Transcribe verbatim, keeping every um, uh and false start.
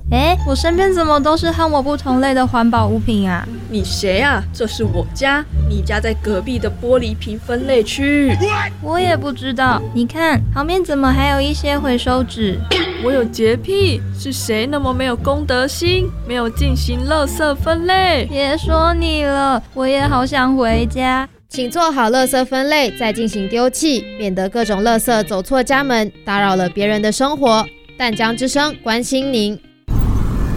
诶，我身边怎么都是和我不同类的环保物品啊？ 你谁啊？这是我家，你家在隔壁的玻璃瓶分类区。 我也不知道，你看旁边怎么还有一些回收纸？ 我有洁癖，是谁那么没有公德心，没有进行垃圾分类？ 别说你了，我也好想回家。 请做好垃圾分类，再进行丢弃，免得各种垃圾走错家门，打扰了别人的生活。淡江之声关心您。